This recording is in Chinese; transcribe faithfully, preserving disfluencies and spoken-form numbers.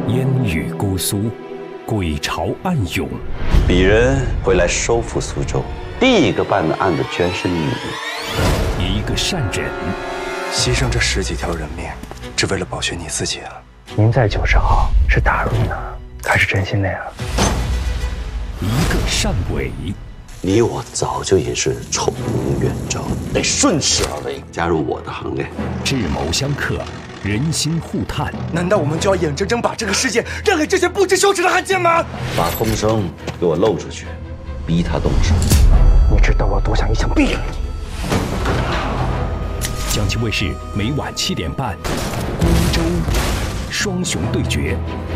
烟雨姑苏，鬼潮暗涌。 鄙人会来收复苏州，第一个办的案子居然是你。 一个善人， 牺牲这十几条人命，只为了保全你自己啊！ 您在九十号是打入呢，还是真心的呀？ 一个善伪， 你我早就已是臭名远昭，得顺势而为，加入我的行列。 智谋相克，人心互探。 难道我们就要眼睁睁把这个世界让给这些不知羞耻的汉奸吗？ 把通声给我露出去，逼他动手。 你知道我多想一枪毙了你。 江西卫视每晚七点半，光州双雄对决。